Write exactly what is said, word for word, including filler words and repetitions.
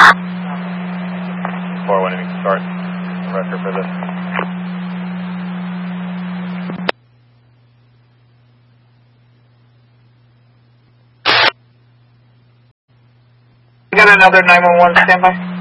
four one, you can start record for this. We got another nine one one standby.